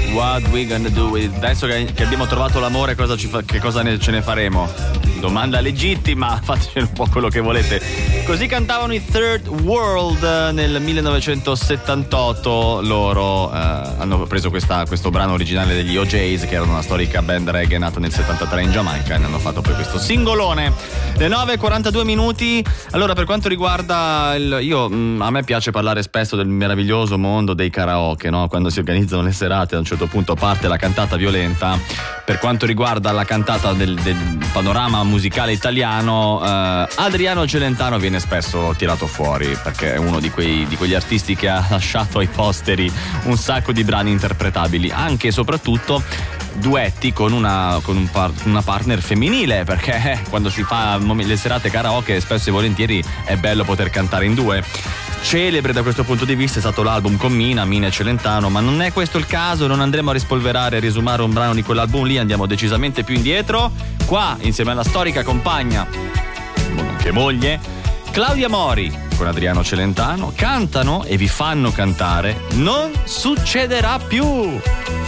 What we gonna do with it? Adesso che abbiamo trovato l'amore, che cosa ce ne faremo? Domanda legittima, fatecene un po' quello che volete. Così cantavano i Third World nel 1978. Loro hanno preso questo brano originale degli O'Jays, che erano una storica band reggae nata nel 73 in Giamaica, e ne hanno fatto poi questo singolone. Le 9:42 minuti. Allora, per quanto riguarda a me piace parlare spesso del meraviglioso mondo dei karaoke, no? Quando si organizzano le serate, a un certo punto, a parte la cantata violenta, per quanto riguarda la cantata del panorama musicale italiano, Adriano Celentano viene spesso tirato fuori, perché è uno di quegli artisti che ha lasciato ai posteri un sacco di brani interpretabili, anche e soprattutto duetti con una partner femminile, perché quando si fa le serate karaoke spesso e volentieri è bello poter cantare in due. Celebre da questo punto di vista è stato l'album con Mina e Celentano, ma non è questo il caso. Non andremo a rispolverare e riesumare un brano di quell'album lì, andiamo decisamente più indietro. Qua, insieme alla storica compagna, nonché moglie, Claudia Mori con Adriano Celentano, cantano e vi fanno cantare Non succederà più.